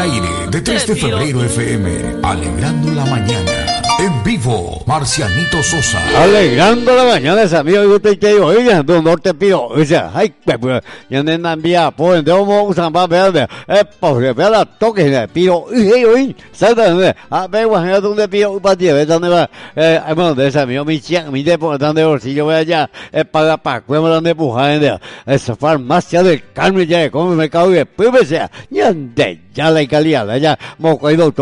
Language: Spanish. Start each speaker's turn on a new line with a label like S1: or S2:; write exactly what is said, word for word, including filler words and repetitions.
S1: aire de tres de febrero F M, alegrando la mañana. En vivo, Marcianito Sosa.
S2: Alegrando la mañana, ese amigo, yo te digo, oiga, tú no te pido, o sea, ay, pues, ya no envía, pues, de cómo usan para ver, eh, pues, ve la toque, le pido, oye, oye, ¿sabes? A ver, bueno, ¿dónde pido? Para ti, ¿ves dónde va? Eh, bueno, de ese amigo, mi chiang, mi depo, donde bolsillo, voy allá, eh, paga, para, ¿cómo lo han de pujar? Esa farmacia del Carmen, ya, como me cago, y después, o sea, ya, ya la calidad, ya, moco, y doctor.